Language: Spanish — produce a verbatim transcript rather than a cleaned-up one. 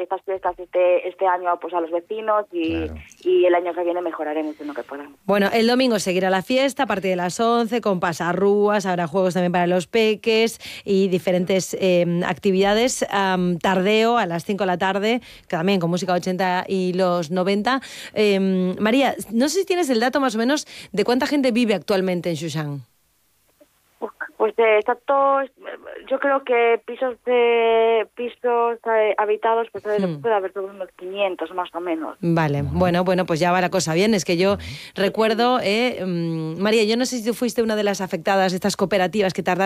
estas fiestas este este año pues a los vecinos y, claro. y el año que viene mejoraremos en lo que podamos. Bueno, el domingo seguirá la fiesta a partir de las once con pasarrúas, habrá juegos también para los peques y diferentes eh, actividades. Um, tardeo a las cinco de la tarde, que también con música ochenta y los noventa. Eh, María, no sé si tienes el dato más o menos de cuánta gente vive actualmente en Xuxán. Pues eh, está todo, yo creo que pisos de pisos eh, habitados pues hmm. puede haber sobre unos quinientos más o menos. Vale, bueno, bueno, pues ya va la cosa bien. Es que yo recuerdo, eh, María, yo no sé si tú fuiste una de las afectadas de estas cooperativas que tardaron